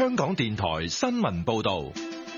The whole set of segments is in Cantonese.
香港電台新聞報道。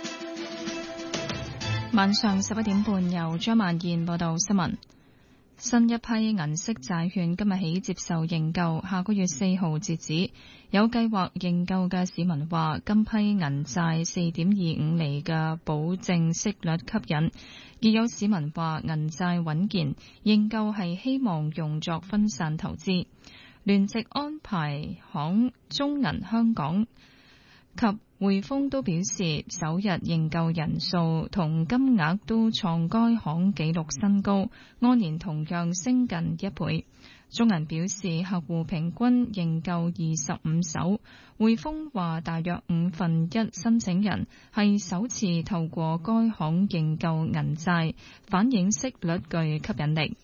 晚上11點半，由張曼燕報道新聞。新一批銀色債券今日起接受認購，下個月4號截止。有計劃認購嘅市民話，今批銀債4.25厘嘅保證息率吸引，亦有市民話銀債穩健，認購係希望用作分散投資。聯席安排行中銀香港及匯豐都表示，首日認購人數同金額都創該行紀錄新高，按年同樣升近1倍。中銀表示，客戶平均認購25手，匯豐話大約1/5申請人係首次透過該行認購銀債，反映息率具吸引力。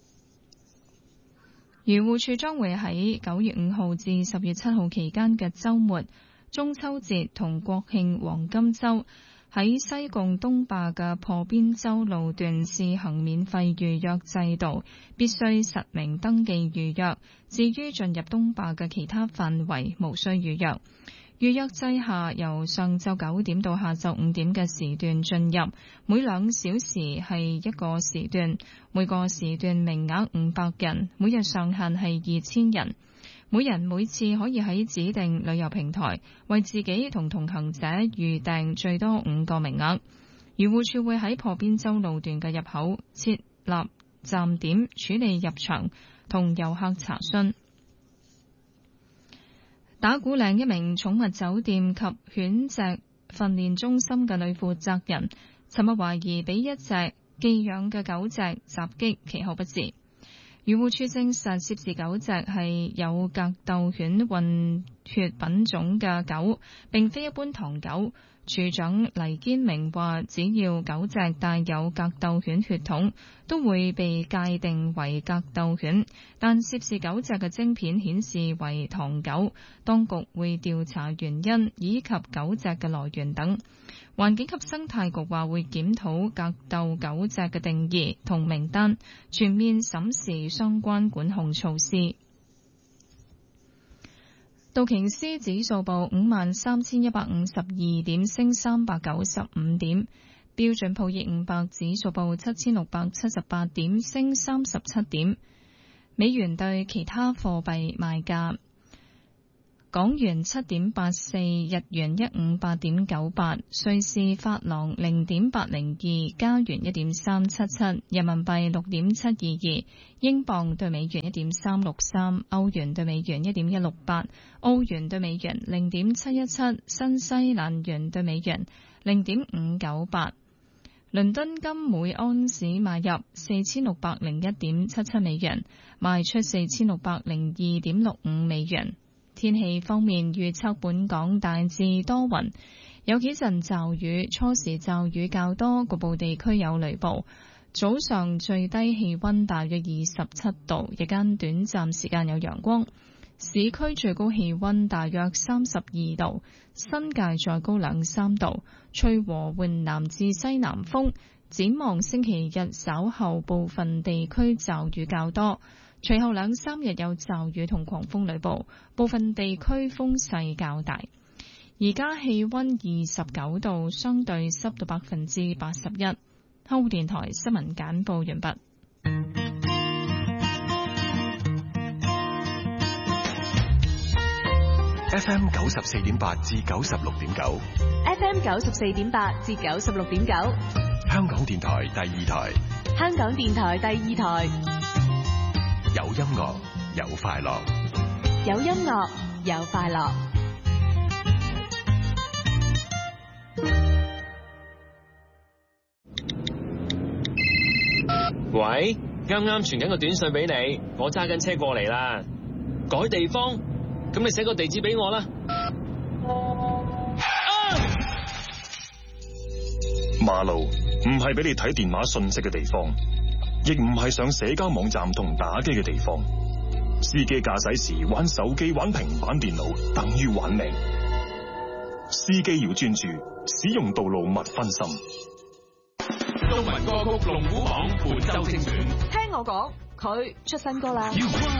漁護署將會喺9月5號至10月7號期間嘅週末、中秋節同國慶黃金週，喺西貢東壩嘅破邊洲路段試行免費預約制度，必須實名登記預約。至於進入東壩嘅其他範圍，無需預約。預約制下，由上晝9點到下晝5點嘅時段進入，每2小時係一個時段，每個時段名額500人，每日上限係2000人。每人每次可以喺指定旅遊平台為自己同同行者預訂最多5個名額。漁護署會喺破邊洲路段嘅入口設立站點，處理入場同遊客查詢。打鼓嶺一名寵物酒店及犬隻訓練中心嘅女負責人，尋日懷疑俾一隻寄養嘅狗隻襲擊，其後不治。漁護署證實涉事狗隻係有格鬥犬混血品種嘅狗，並非一般唐狗。署長黎堅明話，只要狗隻帶有格鬥犬血統，都會被界定為格鬥犬，但涉事狗隻嘅晶片顯示為唐狗，當局會調查原因以及狗隻嘅來源等。環境及生態局話會檢討格鬥狗隻嘅定義同名單，全面審視相關管控措施。道瓊斯指數報53,152點，升395點；標準普爾500指數報7,678點，升37點。美元對其他貨幣賣價：港元7.84，日元158.98，瑞士法郎0.802，加元1.377，人民幣6.722，英鎊對美元1.363，歐元對美元1.168，澳元對美元0.717，新西蘭元對美元0.598。倫敦金每安士買入4601.77美元，賣出4602.65美元。天氣方面，預測本港大致多雲，有幾陣驟雨，初時驟雨較多，局部地區有雷暴。早上最低氣溫大約27度，日間短暫時間有陽光。市區最高氣溫大約32度，新界再高2-3度，吹和緩南至西南風。展望星期日稍後部分地區驟雨較多，隨後2-3日有驟雨同狂風雷暴，部分地區風勢較大。而家氣溫29度，相對濕度81%。香港電台新聞簡報完畢。 FM 94.8至96.9 ，FM 94.8至96.9， 香港電台第2台， 香港電台第2台， 有音樂有快樂， 有音樂有快樂。 喂，啱啱傳緊個短信俾你，我揸緊車過嚟啦，改地方。咁你寫個地址俾我啦。 馬路唔係俾你睇電話信息嘅地方，亦唔係上社交網站同打機嘅地方。司機駕駛時玩手機、玩平板電腦，等於玩命。司機要專注，使用道路勿分心。 中文歌曲龍虎榜本周精選， 聽我講，佢出新歌啦。